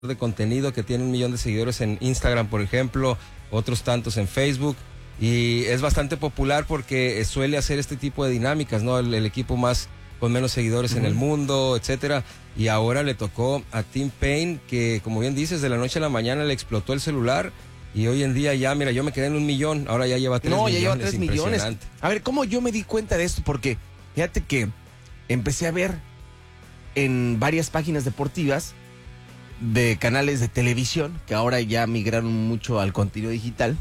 de contenido que tiene 1 millón de seguidores en Instagram, por ejemplo, otros tantos en Facebook, y es bastante popular porque suele hacer este tipo de dinámicas, ¿no? El equipo más con menos seguidores en el mundo, etcétera, y ahora le tocó a Tim Paine, que como bien dices, de la noche a la mañana le explotó el celular, y hoy en día ya, mira, yo me quedé en 1 millón, ahora ya lleva 3 millones. Ya lleva 3 millones. A ver, ¿cómo yo me di cuenta de esto? Porque fíjate que empecé a ver en varias páginas deportivas de canales de televisión, que ahora ya migraron mucho al contenido digital,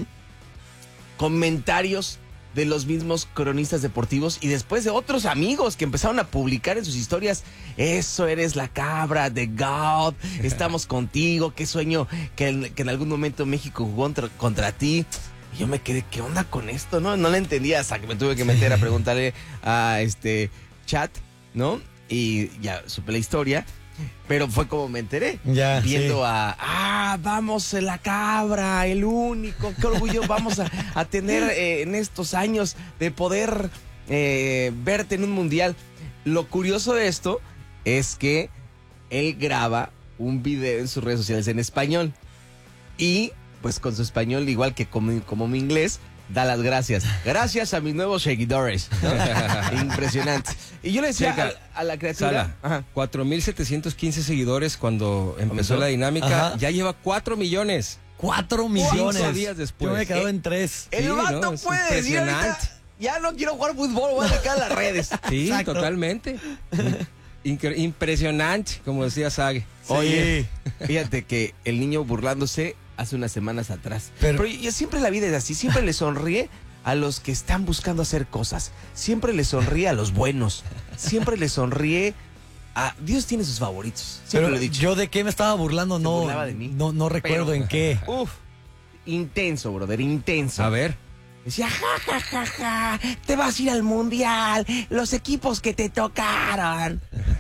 comentarios de los mismos cronistas deportivos y después de otros amigos que empezaron a publicar en sus historias: eso, eres la cabra de God, estamos contigo, qué sueño que en algún momento México jugó contra ti. Y yo me quedé, ¿qué onda con esto? No le entendía, hasta que me tuve que meter a preguntarle a chat, ¿no? Y ya supe la historia. Pero fue como me enteré, viendo vamos, la cabra, el único, qué orgullo vamos a tener en estos años de poder verte en un mundial. Lo curioso de esto es que él graba un video en sus redes sociales en español y pues con su español, igual que como mi inglés, da las gracias. Gracias a mis nuevos seguidores, ¿no? Impresionante. Y yo le decía a la criatura... Sala, 4,715 seguidores cuando empezó la dinámica. Ya lleva 4 millones. 4 millones. 5 días después. Yo me he quedado en 3. El vato puede decir ahorita, ya no quiero jugar fútbol, voy a sacar las redes. Sí, exacto. Totalmente. Impresionante, como decía Sage. Oye, fíjate que el niño burlándose hace unas semanas atrás. Pero yo siempre la vida es así, siempre le sonríe a los que están buscando hacer cosas, siempre le sonríe a los buenos, siempre le sonríe a... Dios tiene sus favoritos, siempre lo he dicho. Yo de qué me estaba burlando, burlaba de mí. No recuerdo en qué. Intenso, brother, intenso. A ver. Decía, ja, te vas a ir al mundial, los equipos que te tocaron.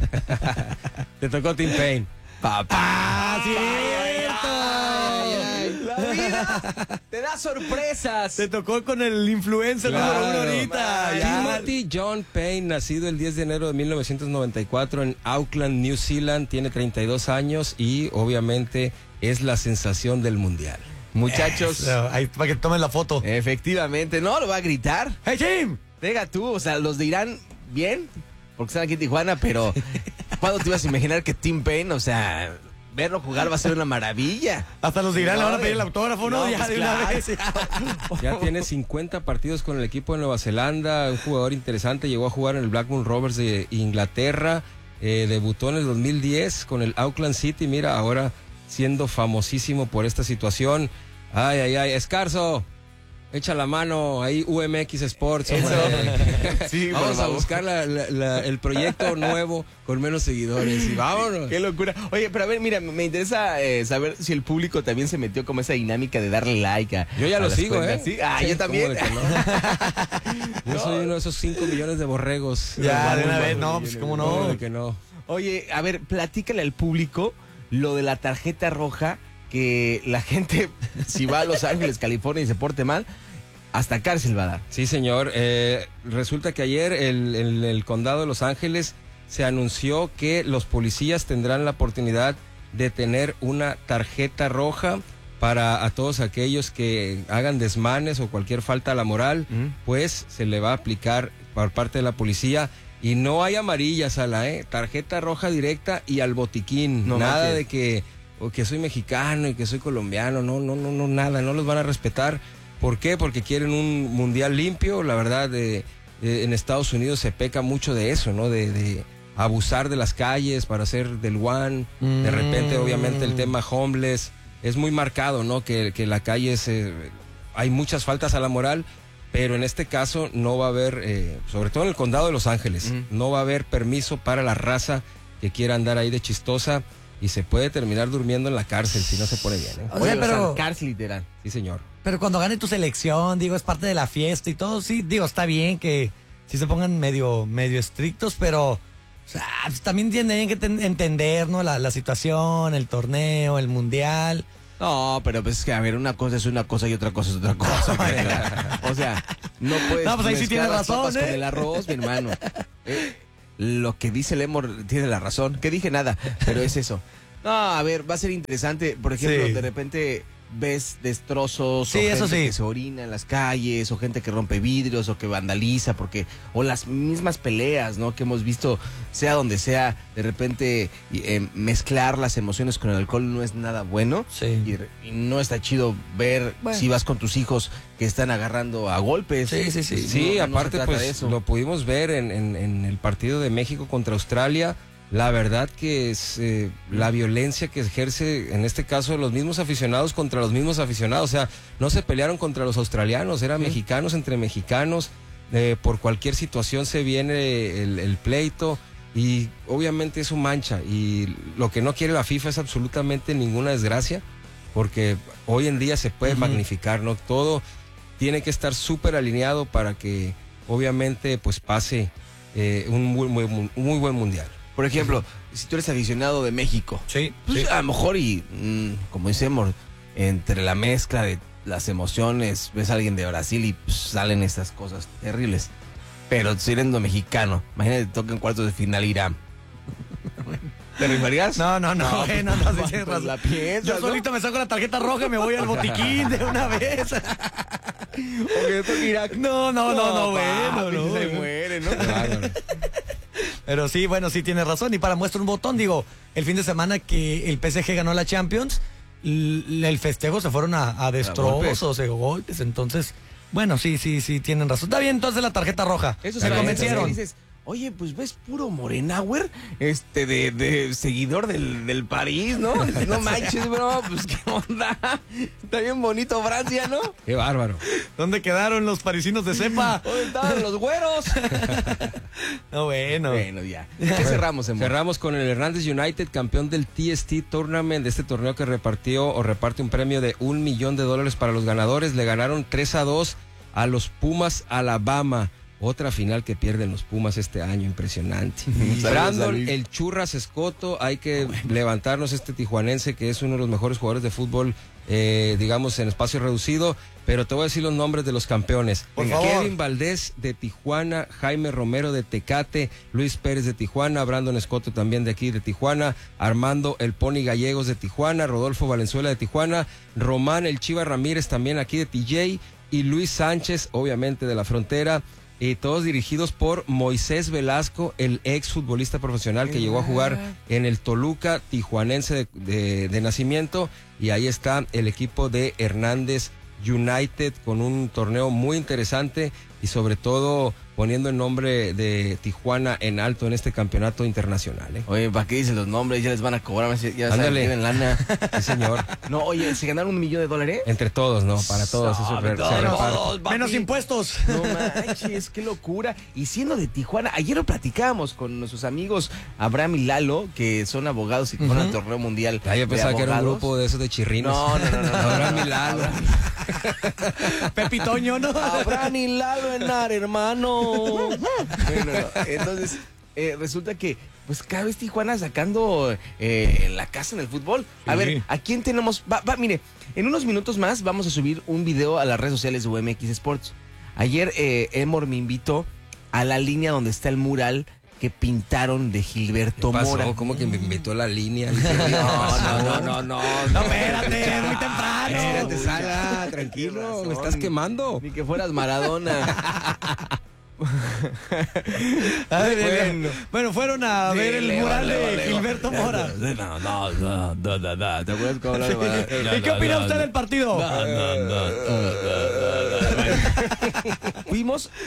Te tocó Tim Paine. ¡Papá! La vida te da sorpresas. Te tocó con el influencer número 1 ahorita. Timothy John Paine, nacido el 10 de enero de 1994 en Auckland, New Zealand, tiene 32 años y obviamente es la sensación del mundial. Muchachos, ahí para que tomen la foto. Efectivamente, no lo va a gritar. ¡Hey, Tim! Venga tú, o sea, los de Irán, bien, porque están aquí en Tijuana, pero ¿cuándo te ibas a imaginar que Tim Paine, o sea, verlo jugar va a ser una maravilla? Hasta los de Irán le van a pedir el autógrafo, ¿no? Ya pues de una vez. Ya tiene 50 partidos con el equipo de Nueva Zelanda, un jugador interesante, llegó a jugar en el Blackburn Rovers de Inglaterra, debutó en el 2010 con el Auckland City, mira, ahora siendo famosísimo por esta situación. Ay, Escarzo, echa la mano ahí, UMX Sports. Sí, vamos a buscar el proyecto nuevo con menos seguidores y vámonos. Qué locura. Oye, pero a ver, mira, me interesa saber si el público también se metió como esa dinámica de darle like yo ya lo sigo, cuentas. ¿Sí? Sí, yo también. Yo soy uno de esos 5 millones de borregos. Ya, de una vez, no, pues cómo no. De que no. Oye, a ver, platícale al público lo de la tarjeta roja, que la gente, si va a Los Ángeles, California y se porte mal, hasta cárcel va a dar. Sí, señor. Resulta que ayer el condado de Los Ángeles se anunció que los policías tendrán la oportunidad de tener una tarjeta roja para a todos aquellos que hagan desmanes o cualquier falta a la moral, pues se le va a aplicar por parte de la policía. Y no hay amarilla, Sala, tarjeta roja directa y al botiquín. No, nada de que soy mexicano y que soy colombiano, no, nada, no los van a respetar. ¿Por qué? Porque quieren un mundial limpio. La verdad, en Estados Unidos se peca mucho de eso, ¿no? De abusar de las calles para hacer del one. De repente, obviamente, el tema homeless es muy marcado, ¿no? Que la calle hay muchas faltas a la moral. Pero en este caso no va a haber, sobre todo en el condado de Los Ángeles, no va a haber permiso para la raza que quiera andar ahí de chistosa y se puede terminar durmiendo en la cárcel si no se pone bien. Oye, pero... cárcel literal. Sí, señor. Pero cuando gane tu selección, digo, es parte de la fiesta y todo, sí, digo, está bien que sí se pongan medio estrictos, pero o sea, pues también tienen que entender, ¿no? La situación, el torneo, el mundial. No, pero pues es que, a ver, una cosa es una cosa y otra cosa es otra cosa. O sea, no puedes... No, pues ahí sí tienes razón, con el arroz, mi hermano. Lo que dice Lemor tiene la razón. Que dije nada, pero es eso. No, a ver, va a ser interesante. Por ejemplo, Sí. de repente ves destrozos, Sí, o eso gente sí. que se orina en las calles, o gente que rompe vidrios, o que vandaliza, o las mismas peleas, ¿no? Que hemos visto, sea donde sea, de repente mezclar las emociones con el alcohol no es nada bueno. Sí. Y no está chido ver Bueno. si vas con tus hijos que están agarrando a golpes. Sí, sí, sí. Sí, No se aparte trata de pues eso. lo pudimos ver en el partido de México contra Australia. La verdad que es la violencia que ejerce, en este caso, los mismos aficionados contra los mismos aficionados. O sea, no se pelearon contra los australianos, eran mexicanos entre mexicanos. Por cualquier situación se viene el pleito y obviamente eso mancha. Y lo que no quiere la FIFA es absolutamente ninguna desgracia, porque hoy en día se puede magnificar, ¿no? Todo tiene que estar súper alineado para que obviamente pues pase un muy buen mundial. Por ejemplo, si tú eres aficionado de México, Sí, pues sí. a lo mejor como decimos, entre la mezcla de las emociones, ves a alguien de Brasil y pues, salen estas cosas terribles. Pero siendo mexicano, imagínate, toca en cuartos de final Irán. ¿Te rifarías? No, bueno, no, sí pues, tienes razón. la piensas, Yo ¿no? solito me saco la tarjeta roja y me voy al botiquín de una vez. Porque toca Irak. No, bueno, papi, no. se muere, ¿no? Bárbaro. Pero sí, bueno, sí tienes razón. Y para muestra un botón, digo, el fin de semana que el PSG ganó la Champions, el festejo se fueron a destrozos, a golpes. Entonces, bueno, sí, tienen razón. Está bien, entonces la tarjeta roja. Eso se se convencieron. Dices, oye, pues ves puro Morenauer, de seguidor del París, ¿no? No manches, bro, pues qué onda. Está bien bonito Francia, ¿no? Qué bárbaro. ¿Dónde quedaron los parisinos de cepa? ¿Dónde estaban los güeros? No, bueno. Bueno, ya. ¿Qué cerramos, Emma? Cerramos con el Hernández United, campeón del TST Tournament, de este torneo que reparte un premio de $1 millón para los ganadores. Le ganaron 3-2 a los Pumas Alabama. Otra final que pierden los Pumas este año, impresionante. Brandon, el Churras Escoto, hay que levantarnos este tijuanense que es uno de los mejores jugadores de fútbol, digamos, en espacio reducido, pero te voy a decir los nombres de los campeones. Por favor. Kevin Valdés de Tijuana, Jaime Romero de Tecate, Luis Pérez de Tijuana, Brandon Escoto también de aquí de Tijuana, Armando el Pony Gallegos de Tijuana, Rodolfo Valenzuela de Tijuana, Román el Chiva Ramírez también aquí de TJ y Luis Sánchez, obviamente de la Frontera. Y todos dirigidos por Moisés Velasco, el ex futbolista profesional que llegó a jugar en el Toluca tijuanense de nacimiento. Y ahí está el equipo de Hernández United con un torneo muy interesante y sobre todo poniendo el nombre de Tijuana en alto en este campeonato internacional. Oye, ¿para qué dicen los nombres? Ya les van a cobrar, ya saben, Ándale. tienen lana. Sí, señor. No, oye, ¿se ganaron $1 millón? Entre todos, ¿no? Para todos. Eso se reparte. Menos impuestos. No manches, qué locura. Y siendo de Tijuana, ayer lo platicábamos con nuestros amigos Abraham y Lalo, que son abogados y que fueron al torneo mundial. Ah, yo pensaba de que era un abogados. grupo de esos de chirrinos. No. Abraham y Lalo. Pepitoño, ¿no? Abraham y Lalo Enar, hermano. Bueno, entonces resulta que pues cada vez Tijuana sacando la casa en el fútbol. A Sí. ver, ¿a quién tenemos? Mire, en unos minutos más vamos a subir un video a las redes sociales de UMX Sports. Ayer Emor me invitó a la línea donde está el mural que pintaron de Gilberto ¿Qué pasó? Mora. ¿Cómo que me invitó a la línea? No. No, espérate, es muy temprano. Espérate, Sala, tranquilo, me estás quemando. Ni que fueras Maradona. Bueno, fueron a ver el mural de Gilberto Mora. No. ¿Te acuerdas cómo hablaba Maradona? ¿Y qué opina usted del partido? Fuimos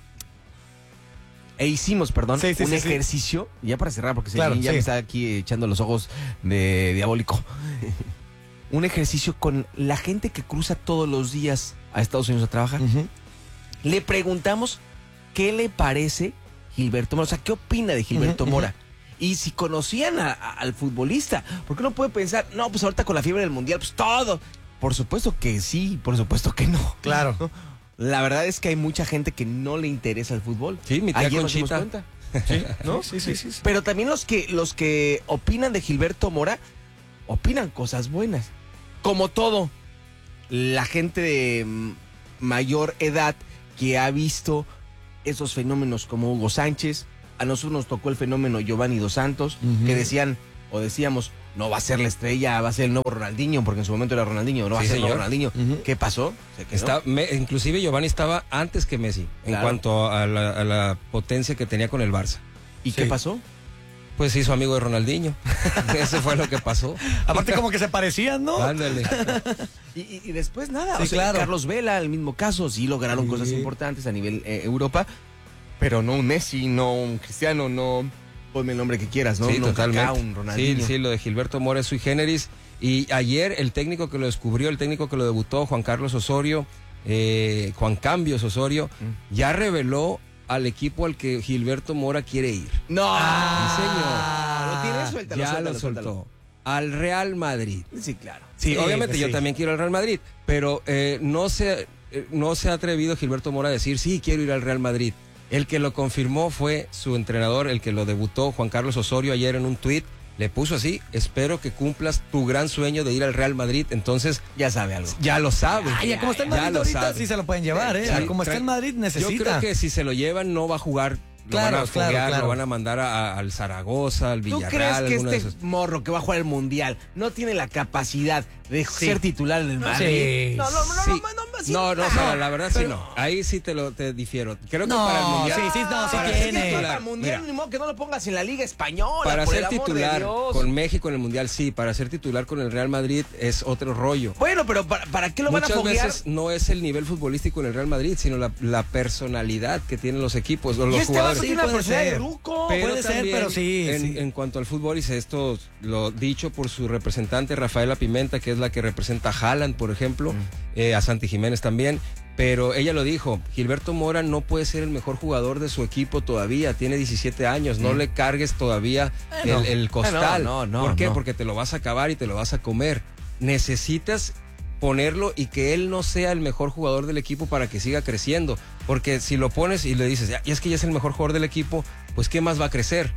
hicimos, Sí, un sí. ejercicio, ya para cerrar, porque Claro, ya sí. me está aquí echando los ojos de diabólico. Un ejercicio con la gente que cruza todos los días a Estados Unidos a trabajar. Le preguntamos qué le parece Gilberto Mora, o sea, qué opina de Gilberto Mora. Y si conocían al futbolista, porque uno puede pensar, no, pues ahorita con la fiebre del mundial, pues todo. Por supuesto que sí, por supuesto que no. Claro. La verdad es que hay mucha gente que no le interesa el fútbol. Sí, mi tía Ayer nos dimos Conchita. cuenta. Sí, ¿No? Sí. Pero también los que opinan de Gilberto Mora, opinan cosas buenas. Como todo, la gente de mayor edad que ha visto esos fenómenos como Hugo Sánchez, a nosotros nos tocó el fenómeno Giovanni Dos Santos, que decíamos, no va a ser la estrella, va a ser el nuevo Ronaldinho, porque en su momento era Ronaldinho, no va Sí, a ser el nuevo señor. Ronaldinho. ¿Qué pasó? Se quedó. Inclusive Giovanni estaba antes que Messi en Claro. cuanto a la potencia que tenía con el Barça. ¿Y Sí. qué pasó? Pues se hizo amigo de Ronaldinho. Eso fue lo que pasó. Aparte como que se parecían, ¿no? Ándale. Y después nada, Sí, o sea, claro. Carlos Vela, el mismo caso, sí lograron Sí. cosas importantes a nivel Europa, pero no un Messi, no un Cristiano, no, ponme el nombre que quieras, ¿no? Sí, No un totalmente. Kaká, un Ronaldinho. Sí, sí, lo de Gilberto Mora es sui generis. Y ayer el técnico que lo descubrió, el técnico que lo debutó, Juan Carlos Osorio, Juan Cambios Osorio, ya reveló al equipo al que Gilberto Mora quiere ir. No, Ah, ¿lo tienes? Suéltalo, Ya suéltalo, lo suéltalo. soltó. Al Real Madrid. Sí, claro. Sí, Sí, obviamente pues yo sí. también quiero al Real Madrid, pero no se ha atrevido Gilberto Mora a decir, sí, quiero ir al Real Madrid. El que lo confirmó fue su entrenador, el que lo debutó, Juan Carlos Osorio, ayer en un tuit. Le puso así, espero que cumplas tu gran sueño de ir al Real Madrid. Entonces, Ya sabe algo. ya lo sabe. Ah, ya como está en Ya Madrid lo ahorita, sabe. sí se lo pueden llevar, ¿eh? Sí, Como está en Madrid, necesita. Yo creo que si se lo llevan no va a jugar. Lo Claro, van a foguear, claro. lo van a mandar al Zaragoza, al ¿Tú Villarreal. crees que alguno de este esos. morro que va a jugar el Mundial no tiene la capacidad de Sí. ser titular en el Madrid? Sí. No, Sí. No, o sea, la verdad sí no. Ahí sí te difiero. Creo que No, para el Mundial. sí, no, sí para Es ser tiene. que titular, para el Mundial, mira, ni modo que no lo pongas en la Liga Española, para por ser el amor de titular Dios. con México en el Mundial, sí. Para ser titular con el Real Madrid es otro rollo. Bueno, pero ¿para qué lo van a Muchas foguear? veces no es el nivel futbolístico en el Real Madrid, sino la personalidad que tienen los equipos o Y los este jugadores. vato Sí, tiene una puede personalidad de ser. ruco. Puede ser, también pero sí, sí. En cuanto al fútbol, y esto lo dicho por su representante Rafaela Pimenta, que es la que representa a Haaland, por ejemplo, a Santi Jiménez también. Pero ella lo dijo, Gilberto Mora no puede ser el mejor jugador de su equipo todavía, tiene 17 años, no le cargues todavía el costal. no, ¿Por qué? no. Porque te lo vas a acabar y te lo vas a comer. Necesitas ponerlo y que él no sea el mejor jugador del equipo para que siga creciendo. Porque si lo pones y le dices, y es que ya es el mejor jugador del equipo, pues ¿qué más va a crecer?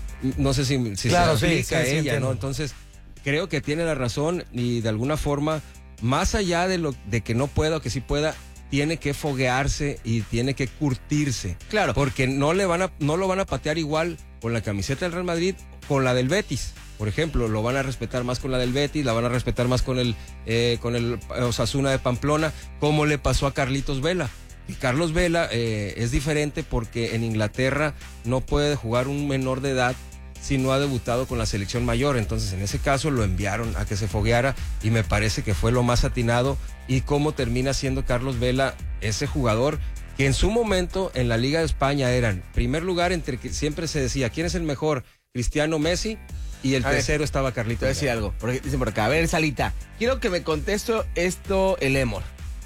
No sé si Claro, se sí, aplica a sí, ella, entiendo. ¿no? Entonces, creo que tiene la razón y de alguna forma, más allá de que no pueda o que sí pueda, tiene que foguearse y tiene que curtirse. Claro. Porque no lo van a patear igual con la camiseta del Real Madrid, con la del Betis. Por ejemplo, lo van a respetar más con la del Betis, la van a respetar más con el Osasuna de Pamplona, como le pasó a Carlitos Vela. Y Carlos Vela es diferente porque en Inglaterra no puede jugar un menor de edad si no ha debutado con la selección mayor. Entonces, en ese caso lo enviaron a que se fogueara y me parece que fue lo más atinado. Y cómo termina siendo Carlos Vela ese jugador que en su momento en la Liga de España eran primer lugar entre que siempre se decía quién es el mejor, Cristiano, Messi, y el A ver, tercero estaba Te Carlitos voy a decir Vela. algo, porque dicen por acá, a ver, Salita, quiero que me conteste esto el Emor.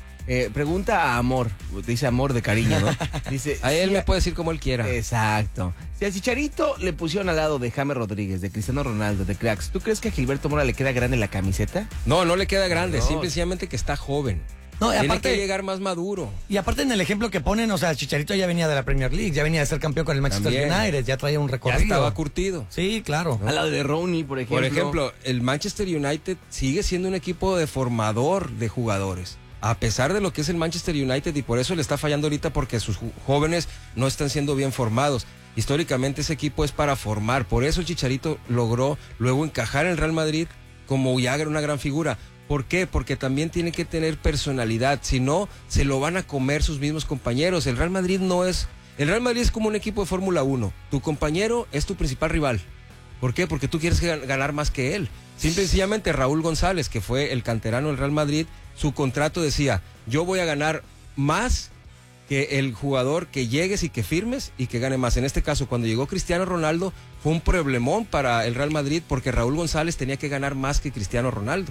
Pregunta a Amor, dice Amor de cariño, ¿no? Dice, A él si me puede decir como él quiera. Exacto. Si al Chicharito le pusieron al lado de James Rodríguez, de Cristiano Ronaldo, de Cracks, ¿tú crees que a Gilberto Mora le queda grande la camiseta? No le queda grande, No. simplemente que está joven. No, y Tiene aparte- que llegar más maduro. Y aparte en el ejemplo que ponen, o sea, el Chicharito ya venía de la Premier League, ya venía de ser campeón con el Manchester También. United, ya traía un Ya recorrido. estaba curtido. Sí, claro. Al lado de Rooney, por ejemplo. Por ejemplo, el Manchester United sigue siendo un equipo de formador de jugadores. A pesar de lo que es el Manchester United, y por eso le está fallando ahorita porque sus jóvenes no están siendo bien formados. Históricamente ese equipo es para formar. Por eso el Chicharito logró luego encajar en el Real Madrid como ya una gran figura. ¿Por qué? Porque también tiene que tener personalidad. Si no, se lo van a comer sus mismos compañeros. El Real Madrid no es... El Real Madrid es como un equipo de Fórmula 1. Tu compañero es tu principal rival. ¿Por qué? Porque tú quieres ganar más que él. Simple y sencillamente Raúl González, que fue el canterano del Real Madrid, su contrato decía, yo voy a ganar más que el jugador que llegues y que firmes y que gane más. En este caso, cuando llegó Cristiano Ronaldo, fue un problemón para el Real Madrid porque Raúl González tenía que ganar más que Cristiano Ronaldo.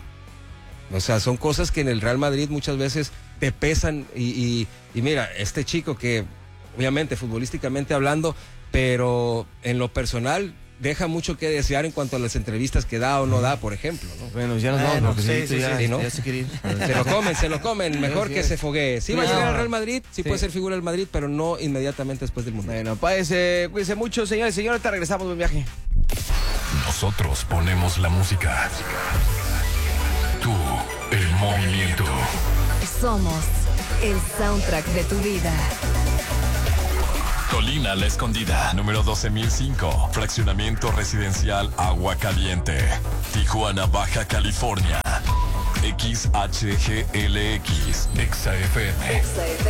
O sea, son cosas que en el Real Madrid muchas veces te pesan y mira, este chico que obviamente futbolísticamente hablando, pero en lo personal deja mucho que desear en cuanto a las entrevistas que da o no da, por ejemplo, ¿no? Bueno, ya nos Bueno, vamos, porque sí, Miguelito sí, ya, sí, ¿no? ya se quiere ir. Se lo comen, mejor Así que es. se foguee. Sí va a Sí, llegar no. al Real Madrid, sí puede ser figura del Madrid, pero no inmediatamente después del Mundial. Bueno, pues cuídense mucho, señores y señores. Ahorita regresamos, buen viaje. Nosotros ponemos la música. Tú, el movimiento. Somos el soundtrack de tu vida. Colina La Escondida, número 12005. Fraccionamiento residencial Agua Caliente. Tijuana, Baja California. XHGLX, XFM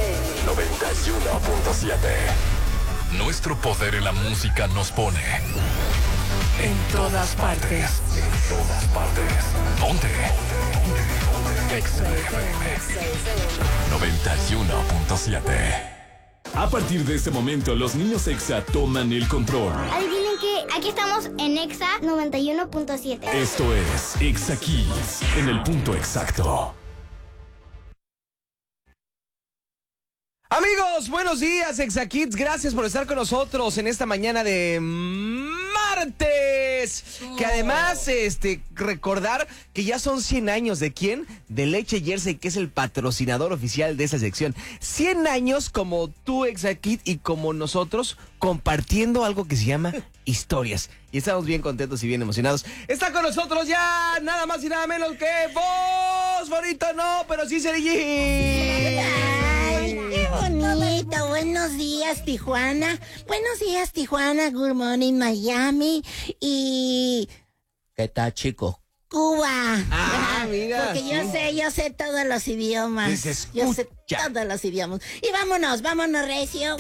91.7. Nuestro poder en la música nos pone en todas partes. En todas partes. Ponte. XFM 91.7. A partir de este momento, los niños EXA toman el control. Adivinen que aquí estamos en Exa 91.7. Esto es EXA Kids, en el punto exacto. Amigos, buenos días, Exa Kids. Gracias por estar con nosotros en esta mañana de martes. Que además, recordar que ya son 100 años. ¿De quién? De Leche Jersey, que es el patrocinador oficial de esta sección. 100 años como tú, Exa Kid, y como nosotros, compartiendo algo que se llama historias. Y estamos bien contentos y bien emocionados. Está con nosotros ya nada más y nada menos que vos, bonito no, pero sí Sergi. Ay, qué bonito. Buenos días, Tijuana. Buenos días, Tijuana. Good morning, Miami. Y... ¿qué tal, chicos? Cuba. Ah, mira. Porque yo sé todos los idiomas. Se Yo sé escucha. todos los idiomas. Y vámonos, recio.